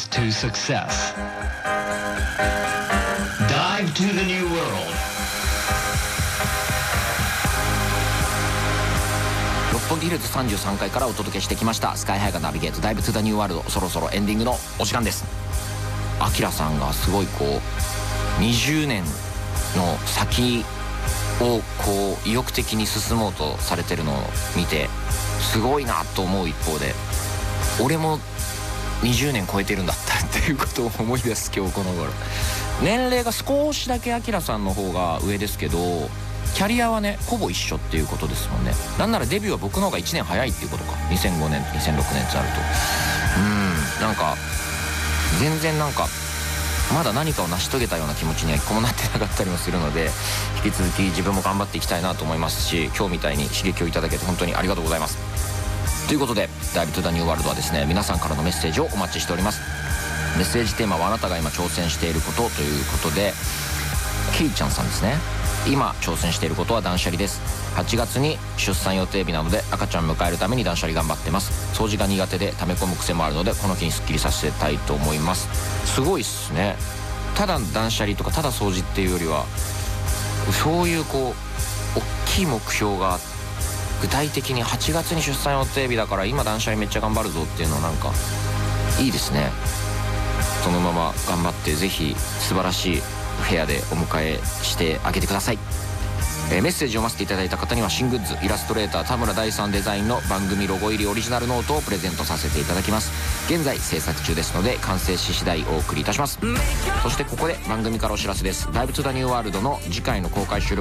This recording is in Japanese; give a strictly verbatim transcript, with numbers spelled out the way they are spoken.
path to success. Dive to the new world. 六本木ヒルズさんじゅうさんかいからお届けしてきましたスカイハイがナビゲートダイブトゥザニューワールド、そろそろエンディングのお時間です。アキラさんがすごいこうにじゅうねんの先をこう意欲的に進もうとされてるのを見てすごいなと思う一方で、俺もにじゅうねん超えてるんだったっていうことを思い出す今日この頃。年齢が少しだけアキラさんの方が上ですけど、キャリアはねほぼ一緒っていうことですもんね。なんならデビューは僕の方がいちねん早いっていうことか。にせんごねんにせんろくねんってなるとうーんなんか全然なんかまだ何かを成し遂げたような気持ちには一個もなってなかったりもするので、引き続き自分も頑張っていきたいなと思いますし、今日みたいに刺激をいただけて本当にありがとうございます。ということでダイブトゥザニューワールドはですね、皆さんからのメッセージをお待ちしております。メッセージテーマはあなたが今挑戦していることということで、ケイちゃんさんですね。今挑戦していることは断捨離です。はちがつに出産予定日なので赤ちゃんを迎えるために断捨離頑張ってます。掃除が苦手で溜め込む癖もあるのでこの日にすっきりさせたいと思います。すごいっすね。ただ断捨離とかただ掃除っていうよりは、そういうこう大きい目標が具体的にはちがつに出産予定日だから今断捨離めっちゃ頑張るぞっていうのはなんかいいですね。そのまま頑張ってぜひ素晴らしい部屋でお迎えしてあげてください。えー、メッセージを読ませていただいた方には新グッズイラストレーター田村大さんデザインの番組ロゴ入りオリジナルノートをプレゼントさせていただきます。現在制作中ですので完成し次第お送りいたします。そしてここで番組からお知らせです。ダイブトゥザニューワールドの次回の公開収録